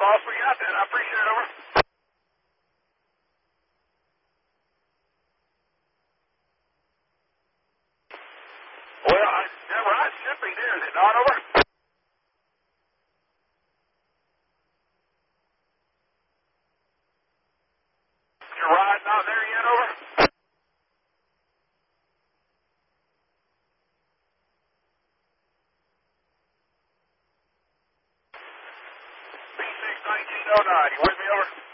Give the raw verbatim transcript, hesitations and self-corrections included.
boss. We got that. I appreciate it. Over. Well, I never had shipping there. Is it not over? Your ride not there yet, over? B six nineteen oh nine. You with me, over?